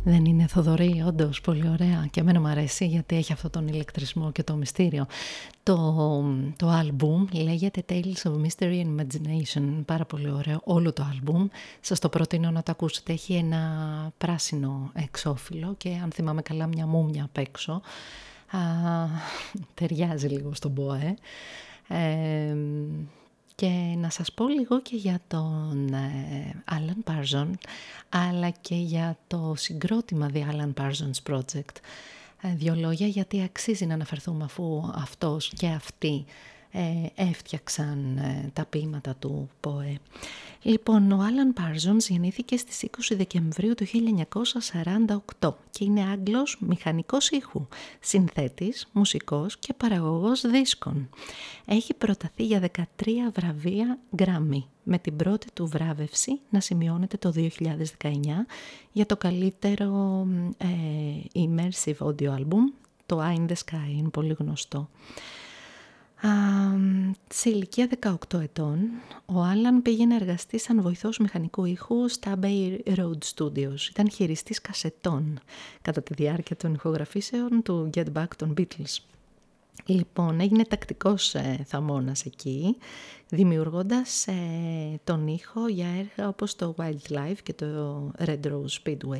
Δεν είναι, Θοδωρή? Όντως πολύ ωραία, και εμένα μου αρέσει γιατί έχει αυτόν τον ηλεκτρισμό και το μυστήριο. Το άλμπουμ λέγεται Tales of Mystery and Imagination, πάρα πολύ ωραίο όλο το άλμπουμ. Σας το προτείνω να το ακούσετε. Έχει ένα πράσινο εξώφυλλο και αν θυμάμαι καλά μια μούμια απ' έξω. Ταιριάζει λίγο στον ΠΟΕ. Και να σας πω λίγο και για τον Alan Parsons, αλλά και για το συγκρότημα The Alan Parsons Project. Δύο λόγια, γιατί αξίζει να αναφερθούμε, αφού αυτός και αυτοί έφτιαξαν τα ποίηματα του ΠΟΕ. Λοιπόν, ο Alan Parsons γεννήθηκε στις 20 Δεκεμβρίου του 1948 και είναι Άγγλος μηχανικός ήχου, συνθέτης, μουσικός και παραγωγός δίσκων. Έχει προταθεί για 13 βραβεία Grammy, με την πρώτη του βράβευση να σημειώνεται το 2019 για το καλύτερο immersive audio album, το Eye in the Sky, είναι πολύ γνωστό. Σε ηλικία 18 ετών, ο Άλαν πήγε να εργαστεί σαν βοηθός μηχανικού ήχου στα Abbey Road Studios. Ήταν χειριστής κασετών κατά τη διάρκεια των ηχογραφήσεων του Get Back των Beatles. Λοιπόν, έγινε τακτικός θαμώνας εκεί, δημιουργώντας τον ήχο για έργα όπως το Wildlife και το Red Rose Speedway.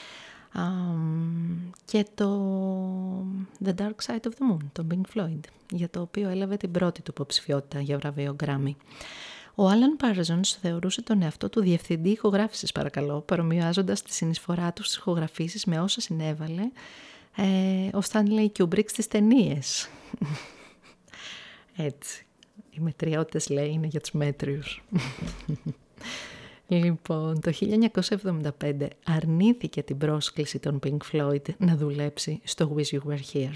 Και το The Dark Side of the Moon, το Pink Floyd, για το οποίο έλαβε την πρώτη του υποψηφιότητα για βραβείο Grammy. Ο Alan Parsons θεωρούσε τον εαυτό του διευθυντή ηχογράφησης, παρακαλώ, παρομοιάζοντας τη συνεισφορά του στις ηχογραφήσεις με όσα συνέβαλε ο Stanley Kubrick στις ταινίες. Έτσι, οι μετριότητες, λέει, είναι για τους μέτριους. Λοιπόν, το 1975 αρνήθηκε την πρόσκληση των Pink Floyd να δουλέψει στο Wish You Were Here.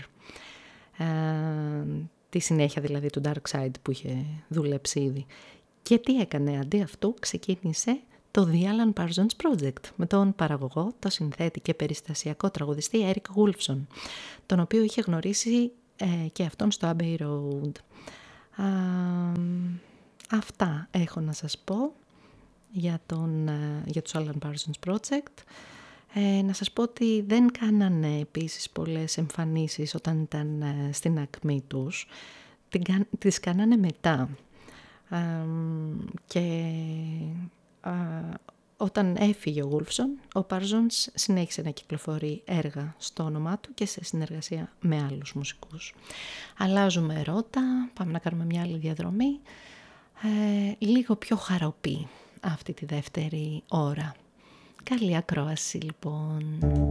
Τη συνέχεια δηλαδή του Dark Side που είχε δουλέψει ήδη. Και τι έκανε? Αντί αυτού ξεκίνησε το The Alan Parsons Project με τον παραγωγό, το συνθέτη και περιστασιακό τραγουδιστή Eric Woolfson, τον οποίο είχε γνωρίσει και αυτόν στο Abbey Road. Αυτά έχω να σας πω για τους Alan Parsons Project. Να σας πω ότι δεν κάνανε επίσης πολλές εμφανίσεις όταν ήταν στην ακμή τους. Τις κάνανε μετά. Και όταν έφυγε ο Wolfson, ο Parsons συνέχισε να κυκλοφορεί έργα στο όνομά του και σε συνεργασία με άλλους μουσικούς. Αλλάζουμε ρότα, πάμε να κάνουμε μια άλλη διαδρομή, λίγο πιο χαροπή αυτή τη δεύτερη ώρα. Καλή ακρόαση λοιπόν.